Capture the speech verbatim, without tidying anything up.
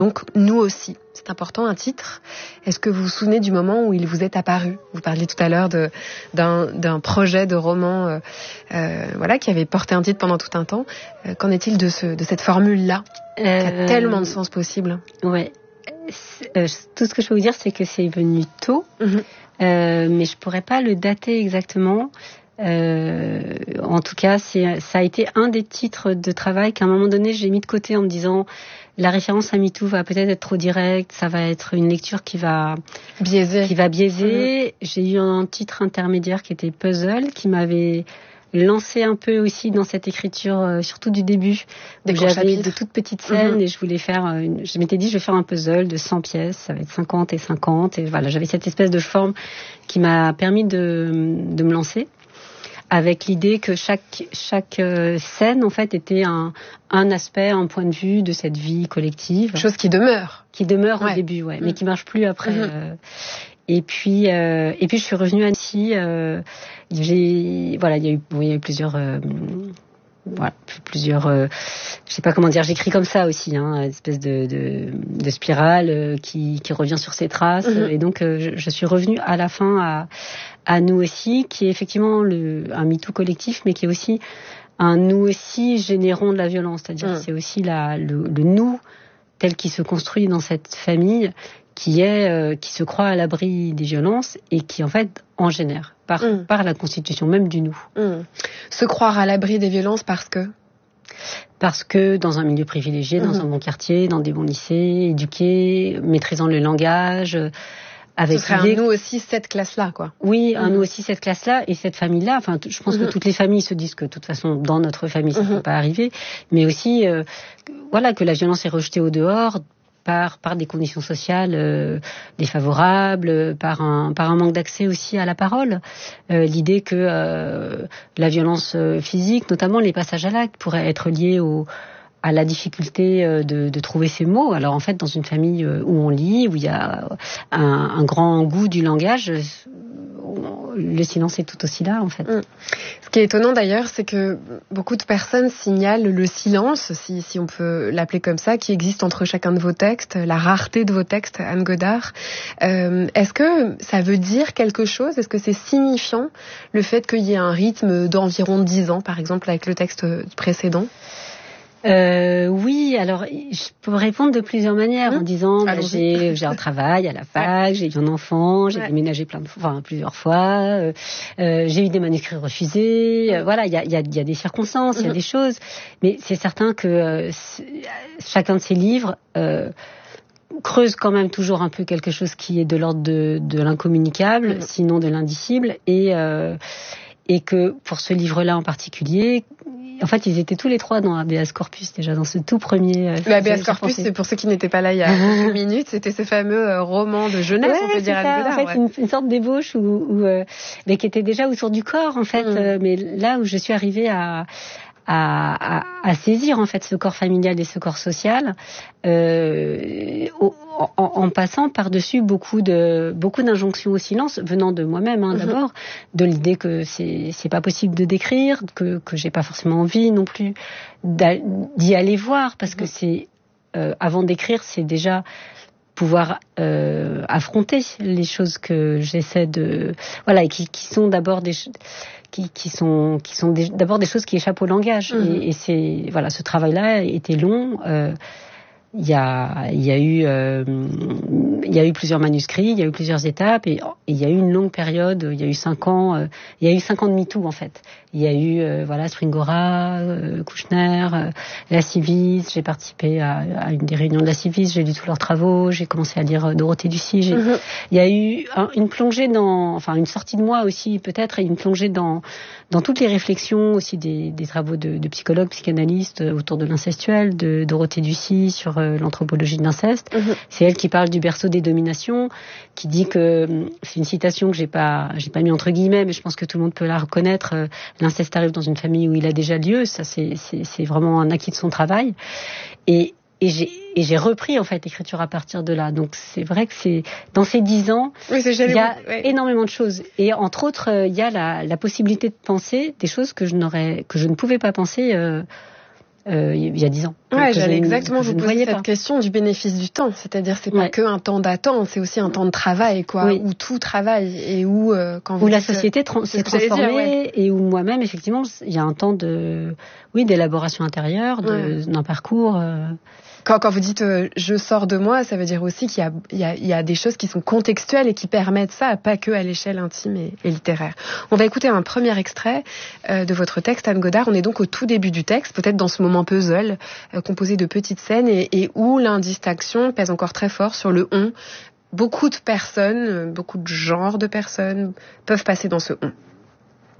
Donc, nous aussi, c'est important, un titre. Est-ce que vous vous souvenez du moment où il vous est apparu ? Vous parliez tout à l'heure de, d'un, d'un projet de roman euh, euh, voilà, qui avait porté un titre pendant tout un temps. Euh, qu'en est-il de, ce, de cette formule-là, euh, qui a tellement de sens possible ? Ouais. Euh, tout ce que je peux vous dire, c'est que c'est venu tôt, mmh. euh, mais je pourrais pas le dater exactement. Euh, en tout cas, c'est, ça a été un des titres de travail qu'à un moment donné, j'ai mis de côté en me disant la référence à MeToo va peut-être être trop directe, ça va être une lecture qui va biaiser. Qui va biaiser. Mmh. J'ai eu un titre intermédiaire qui était Puzzle, qui m'avait lancé un peu aussi dans cette écriture, euh, surtout du début, où j'avais de toutes petites scènes mmh. et je voulais faire, une, je m'étais dit je vais faire un puzzle de cent pièces, ça va être cinquante et cinquante, et voilà, j'avais cette espèce de forme qui m'a permis de, de me lancer, avec l'idée que chaque chaque euh, scène en fait était un un aspect, un point de vue de cette vie collective. Chose qui demeure. Qui demeure ouais. au début, ouais, mmh. mais qui marche plus après. Mmh. Euh, et puis euh, et puis je suis revenue à Annecy. Euh, j'ai voilà, il y a eu bon, il y a eu plusieurs. Euh, Voilà, plusieurs, euh, je sais pas comment dire, j'écris comme ça aussi, hein, une espèce de, de, de spirale euh, qui, qui revient sur ses traces. Mm-hmm. Et donc, euh, je, je suis revenue à la fin à, à Nous aussi, qui est effectivement le, un MeToo collectif, mais qui est aussi un nous aussi générons de la violence. C'est-à-dire mm. que c'est aussi la, le, le nous tel qu'il se construit dans cette famille, qui est, euh, qui se croit à l'abri des violences et qui en fait en génère par, mm. par la constitution même du nous. Mm. Se croire à l'abri des violences parce que Parce que dans un milieu privilégié, dans mm-hmm. un bon quartier, dans des bons lycées, éduqués, maîtrisant le langage, avec ce serait un nous aussi cette classe-là, quoi. Oui, un mm-hmm. nous aussi cette classe-là et cette famille-là. Enfin, t- je pense mm-hmm. que toutes les familles se disent que de toute façon, dans notre famille, ça ne mm-hmm. peut pas arriver, mais aussi, euh, voilà, que la violence est rejetée au dehors. Par, par des conditions sociales euh, défavorables, par un, par un manque d'accès aussi à la parole. Euh, l'idée que euh, la violence physique, notamment les passages à l'acte, pourraient être liés au, à la difficulté de, de trouver ces mots. Alors en fait, dans une famille où on lit, où il y a un, un grand goût du langage, le silence est tout aussi là, en fait. Mmh. Ce qui est étonnant d'ailleurs, c'est que beaucoup de personnes signalent le silence, si, si on peut l'appeler comme ça, qui existe entre chacun de vos textes, la rareté de vos textes, Anne Godard. Euh, est-ce que ça veut dire quelque chose ? Est-ce que c'est signifiant le fait qu'il y ait un rythme d'environ dix ans, par exemple, avec le texte précédent ? Euh, oui, alors je peux répondre de plusieurs manières mmh. en disant bah, j'ai, j'ai un travail à la fac, ouais. j'ai eu un enfant, j'ai ouais. déménagé plein de fois, enfin, plusieurs fois, euh, euh, j'ai eu des manuscrits refusés, mmh. euh, voilà, il y a, y, a, y a des circonstances, il mmh. y a des choses, mais c'est certain que euh, chacun de ces livres euh, creuse quand même toujours un peu quelque chose qui est de l'ordre de, de l'incommunicable, mmh. sinon de l'indicible, et, euh, et que pour ce livre-là en particulier, en fait, ils étaient tous les trois dans Habeas Corpus, déjà, dans ce tout premier... Euh, le Habeas Corpus, c'est pour ceux qui n'étaient pas là il y a quelques minutes, c'était ce fameux euh, roman de jeunesse, ouais, on peut dire, ça, Anne Godard. En fait, ouais. une, une sorte d'ébauche, où, où, euh, mais qui était déjà autour du corps, en fait. Mm. Euh, mais là où je suis arrivée à... À, à, à saisir en fait ce corps familial et ce corps social, euh, au, en, en passant par-dessus beaucoup de beaucoup d'injonctions au silence venant de moi-même hein, mm-hmm. d'abord, de l'idée que c'est c'est pas possible de décrire, que que j'ai pas forcément envie non plus d'y aller voir parce mm-hmm. que c'est euh, avant d'écrire c'est déjà pouvoir euh, affronter les choses que j'essaie de voilà et qui qui sont d'abord des Qui, qui sont qui sont des, d'abord des choses qui échappent au langage mmh. et, et c'est voilà ce travail-là était long. Euh, il y a il y a eu euh, il y a eu plusieurs manuscrits, il y a eu plusieurs étapes et, et il y a eu une longue période. Il y a eu cinq ans. Euh, il y a eu cinq ans de MeToo en fait. Il y a eu euh, voilà Springora, euh, Kouchner, euh, la Civis. J'ai participé à, à une des réunions de la Civis. J'ai lu tous leurs travaux. J'ai commencé à lire Dorothée Ducy. J'ai, mmh. Il y a eu un, une plongée dans, enfin une sortie de moi aussi peut-être et une plongée dans dans toutes les réflexions aussi des, des travaux de, de psychologues, psychanalystes autour de l'incestuel, de Dorothée Ducy sur euh, l'anthropologie de l'inceste. Mmh. C'est elle qui parle du berceau des dominations, qui dit que c'est une citation que j'ai pas j'ai pas mis entre guillemets, mais je pense que tout le monde peut la reconnaître. Euh, L'inceste arrive dans une famille où il a déjà lieu, ça c'est c'est, c'est vraiment un acquis de son travail. Et Et j'ai, et j'ai repris, en fait, l'écriture à partir de là. Donc, c'est vrai que c'est, dans ces dix ans, oui, c'est il y a ouais. énormément de choses. Et entre autres, il y a la, la possibilité de penser des choses que je n'aurais, que je ne pouvais pas penser, euh, euh, il y a dix ans. Ouais, j'allais exactement vous poser cette pas. question du bénéfice du temps. C'est-à-dire, c'est pas ouais. que un temps d'attente, c'est aussi un temps de travail, quoi, oui. où tout travaille et où euh, quand vous où la société tra- s'est transformée dire, ouais. et où moi-même, effectivement, il y a un temps de, oui, d'élaboration intérieure, de, ouais. d'un parcours. Euh... Quand, quand vous dites euh, je sors de moi, ça veut dire aussi qu'il y a, il y a, il y a des choses qui sont contextuelles et qui permettent ça, pas que à l'échelle intime et, et littéraire. On va écouter un premier extrait euh, de votre texte, Anne Godard. On est donc au tout début du texte, peut-être dans ce moment puzzle, euh, composé de petites scènes et, et où l'indistinction pèse encore très fort sur le on. Beaucoup de personnes, beaucoup de genres de personnes peuvent passer dans ce on.